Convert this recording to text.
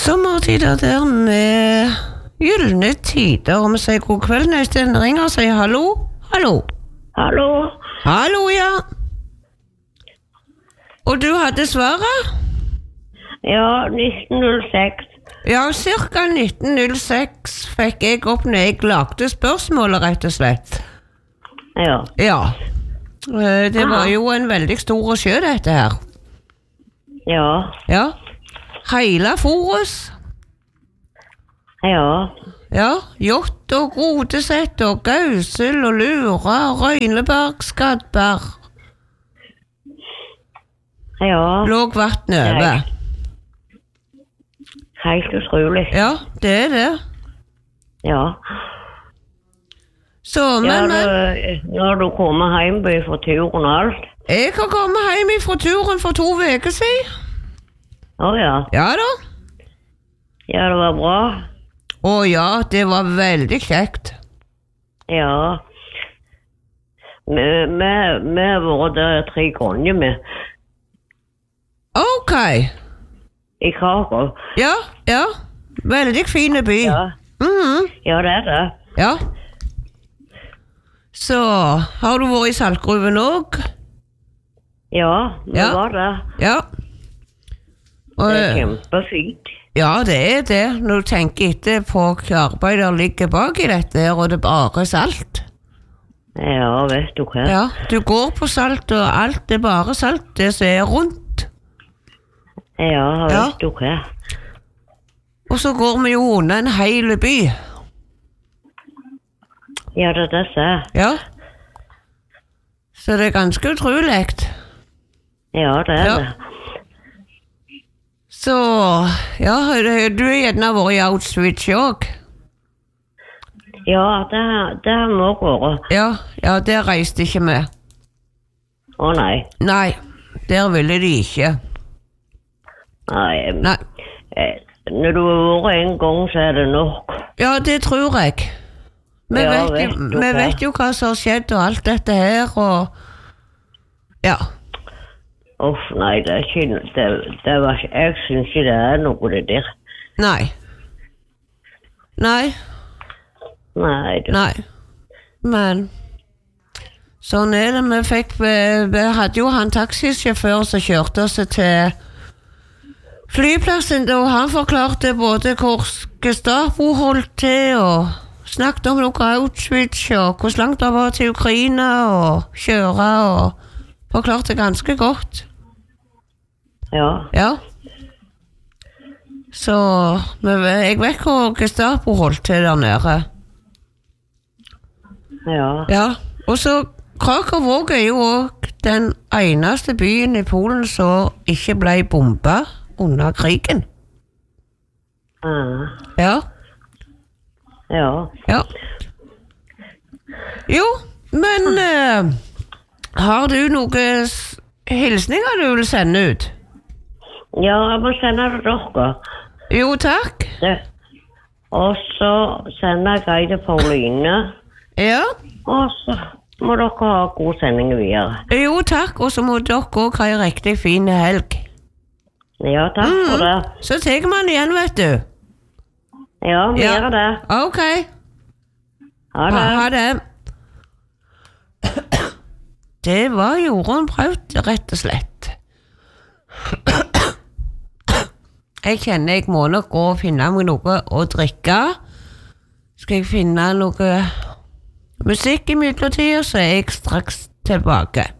Sommertider der med gyllene tider, og vi sier god kveld når den ringer og sier hallo, hallo. Hallo? Hallo, ja. Og du hadde svaret? Ja, 1906. Ja, cirka 1906 fikk jeg opp når jeg lagde spørsmålet, rett og slett. Ja. Ja. Det var jo en veldig stor sjø, dette her. Ja. Ja. Hele Forus. Ja. Ja, Jott og Grodesett og Gausel og Lura, Røyneberg, Skadberg. Ja. Låg vattnet over. Helt utrolig. Ja, det er det. Ja. Så, Ja, men når du kommer hjem fra turen og alt. jeg har kommet hjem fra turen for 2 uker siden. Ja. Ja da. Ja, det var bra. Å ja, det var veldig kjekt. Ja. Vi har vært der 3 ganger med. Ok. I Krakow. Ja, ja. Veldig fine by. Ja. Ja, det er det. Ja. Så, har du vært i saltgruven også? Ja, vi Ja. var der. Ja. Og, Det er kjempefint. ja, det er det. Når du tenker etter på hva arbeid der ligger bak i dette her, og det er bare salt. Ja, vet du hva. Ja, du går på salt, og alt er bare salt, det som er rundt. Ja, Ja. vet du hva. Og så går vi jo under en hel by. Ja, det er det som er. Ja. Så det er ganske utrolig. Ja, det er Ja. det. Så, ja, du har gjerne vært i Auschwitz også. Ja, det har vi også vært. Ja, der reiste ikke vi. Å nei. Nei, der ville de ikke. Nei. Nei. Når du har vært en gang, så er det nok. Ja, det tror jeg. Vi Ja, vet, vet du vi hva. vet jo hva som har skjedd og alt dette her, og ja. Uff, nei, det er ikke, det var ikke, jeg synes ikke det er noe det der. Nei. Nei, Nei, du. nei. Men sånn er det. Vi hadde jo han taxisjåfør som kjørte oss til flyplassen, og han forklarte både hvor Gestapo holdt til, og snakket om noe Auschwitz, og hvor langt det var til Ukraina, og kjøre, og forklarte ganske godt. Ja. Ja. Så jeg vet hvor Gestapo holdt til der nede. Ja. Ja. Og så Krakow er jo også den eneste byen i Polen som ikke ble bombet under krigen. Ja. Ja. Ja. Jo, men har du noen hilsninger du vil sende ut? Ja, jeg må sende det dere. Jo, takk. Det. Og så sender jeg til Pauline. Ja. Og så må dere ha god sending videre. Jo, takk. Og så må dere også ha en riktig fin helg. Ja, takk for det. Så tar man igjen, vet du. Ja, vi gjør det. Ok. Ha det. Ha det. Det var Jorunn Braut, rett og slett. Jeg kjenner jeg må nok gå og finne meg noe å drikke. Skal jeg finne noe musikk i midlertiden, så er jeg straks tilbake.